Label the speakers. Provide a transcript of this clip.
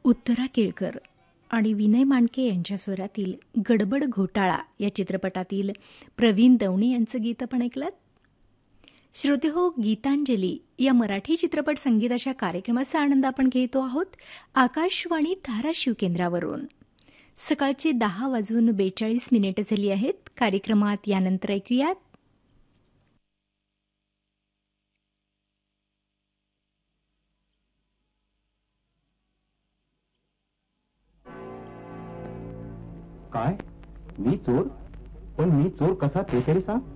Speaker 1: उत्तरा केळकर आणि विनय मांडके यांच्या स्वरातील गडबड घोटाळा या चित्रपटातील प्रवीण दवणे यांचं गीत आपण ऐकलं. श्रोते हो, गीतांजली या मराठी चित्रपट संगीताच्या कार्यक्रमाचा आनंद आपण घेतो आहोत आकाशवाणी धाराशिव केंद्रावरून. सकाळचे 10:42 झाली आहेत. कार्यक्रमात यानंतर ऐकूयात
Speaker 2: काय मी चोर? पण मी चोर कसा ते तरी सांग.